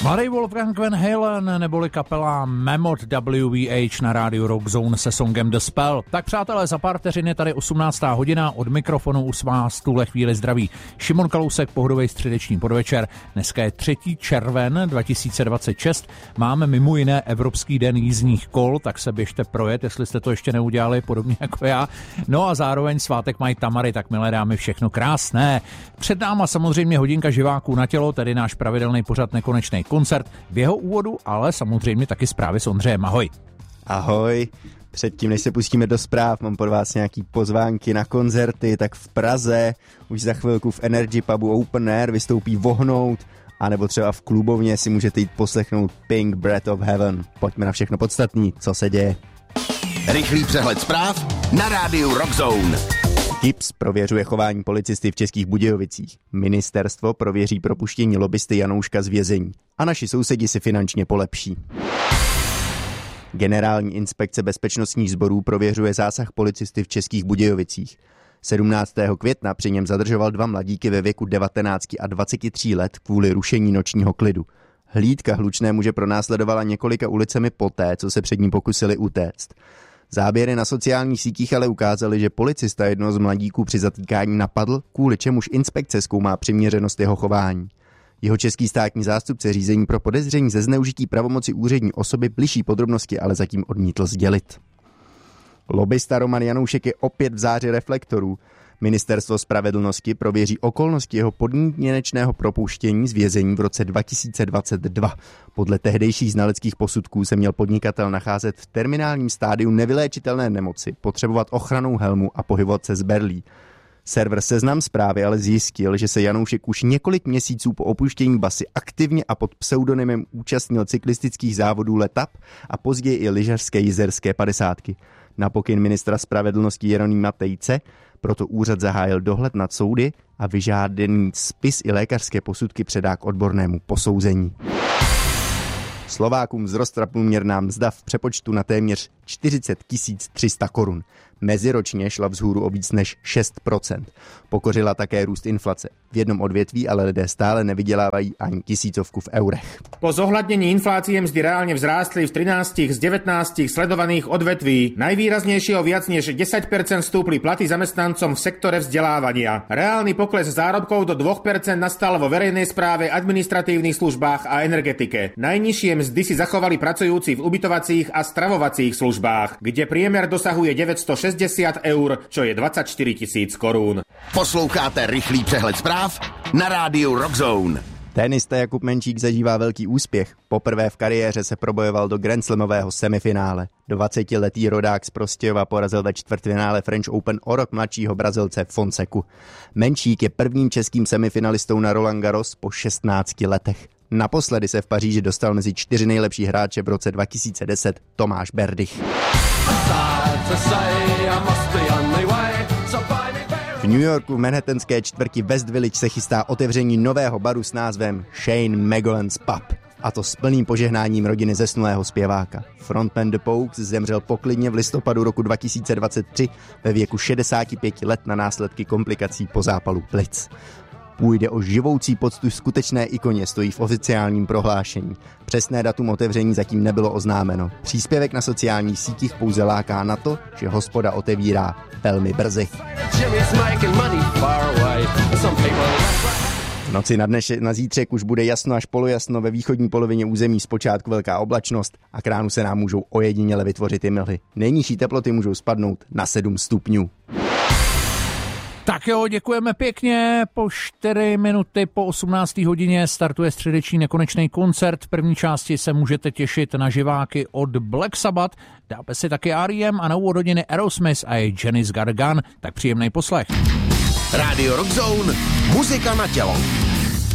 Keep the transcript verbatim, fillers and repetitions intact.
Mladý Wolfgang Van Halen neboli kapela Mammoth W V H na rádiu Rock Zone se songem The Spell. Tak přátelé, za pár vteřin je tady osmnáctá hodina, od mikrofonu u vás tuhle chvíli zdraví Šimon Kalousek, pohodový středeční podvečer. Dneska je třetí červen dva tisíce dvacet šest, máme mimo jiné Evropský den jízdních kol, tak se běžte projet, jestli jste to ještě neudělali, podobně jako já. No a zároveň svátek mají Tamary, tak milé dámy, všechno krásné. Před náma samozřejmě hodinka živáků na tělo, tedy náš pravidelný pořad Nekonečný koncert. V jeho úvodu ale samozřejmě taky zprávy s Ondřejem. Ahoj. Ahoj. Předtím, než se pustíme do zpráv, mám pod vás nějaký pozvánky na koncerty, tak v Praze už za chvilku v Energy Pubu Open Air vystoupí Vohnout, anebo třeba v klubovně si můžete jít poslechnout Pink Breath of Heaven. Pojďme na všechno podstatný, co se děje. Rychlý přehled zpráv na rádiu Rock Zone. K I P S prověřuje chování policisty v Českých Budějovicích. Ministerstvo prověří propuštění lobbysty Janouška z vězení. A naši sousedi si finančně polepší. Generální inspekce bezpečnostních sborů prověřuje zásah policisty v Českých Budějovicích. sedmnáctého května při něm zadržoval dva mladíky ve věku devatenáct a dvacet tři let kvůli rušení nočního klidu. Hlídka hlučné muže pronásledovala několika ulicemi poté, co se před ním pokusili utéct. Záběry na sociálních sítích ale ukázaly, že policista jednoho z mladíků při zatýkání napadl, kvůli čemuž inspekce zkoumá přiměřenost jeho chování. Jeho český státní zástupce řízení pro podezření ze zneužití pravomoci úřední osoby bližší podrobnosti ale zatím odmítl sdělit. Lobbysta Roman Janoušek je opět v záři reflektorů. Ministerstvo spravedlnosti prověří okolnosti jeho podmínečného propuštění z vězení v roce dva tisíce dvacet dva. Podle tehdejších znaleckých posudků se měl podnikatel nacházet v terminálním stádiu nevyléčitelné nemoci, potřebovat ochrannou helmu a pohybovat se z berlí. Server Seznam Zprávy ale zjistil, že se Janoušek už několik měsíců po opuštění basy aktivně a pod pseudonymem účastnil cyklistických závodů Letap a později i lyžařské jizerské padesátky. Na pokyn ministra spravedlnosti Jeronýma Tejce proto úřad zahájil dohled nad soudy a vyžádaný spis i lékařské posudky předá k odbornému posouzení. Slovákům vzrostla průměrná mzda v přepočtu na téměř čtyřicet tisíc tři sta korun. Meziročně šla vzhůru o víc než šest procent. Pokořila také růst inflace. V jednom odvětví ale lidé stále nevydělávají ani tisícovku v eurech. Po zohľadnení inflácie mzdy reálne vzrástli v trinástich z devätnástich sledovaných odvetví. Najvýraznejšie o viac než desať percent stúpli platy zamestnancom v sektore vzdelávania. Reálny pokles zárobkov do dva percentá nastal vo verejnej správe, administratívnych službách a energetike. Najnižšie mzdy si zachovali pracujúci v ubytovacích a stravovacích službách, kde priemer dosahuje deväťstošesťdesiat eur, čo je dvadsaťštyri tisíc korún. Posloucháte rychlý přehled zpráv na rádiu Rock Zone. Tenista Jakub Menčík zažívá velký úspěch. Poprvé v kariéře se probojoval do Grand Slamového semifinále. dvacetiletý rodák z Prostějova porazil ve čtvrtfinále French Open o rok mladšího Brazilce Fonseku. Menčík je prvním českým semifinalistou na Roland Garros po šestnácti letech. Naposledy se v Paříži dostal mezi čtyři nejlepší hráče v roce dva tisíce deset Tomáš Berdych. V New Yorku v manhattanské čtvrti West Village se chystá otevření nového baru s názvem Shane Magollans Pub. A to s plným požehnáním rodiny zesnulého zpěváka. Frontman The Pogues zemřel poklidně v listopadu roku dva tisíce dvacet tři ve věku šedesáti pěti let na následky komplikací po zápalu plic. Půjde o živoucí poctu skutečné ikoně, stojí v oficiálním prohlášení. Přesné datum otevření zatím nebylo oznámeno. Příspěvek na sociálních sítích pouze láká na to, že hospoda otevírá velmi brzy. V noci na, dneš, na zítřek už bude jasno až polojasno, ve východní polovině území zpočátku velká oblačnost a k ránu se nám můžou ojediněle vytvořit i mlhy. Nejnižší teploty můžou spadnout na sedm stupňů. Tak jo, děkujeme pěkně. Po čtyři minuty po osmnácté hodině startuje středeční Nekonečný koncert. V první části se můžete těšit na živáky od Black Sabbath. Dáme si taky R E M a na úvod hodiny Aerosmith a Janis Gargan. Tak příjemný poslech. Radio Rock Zone, muzika na tělo.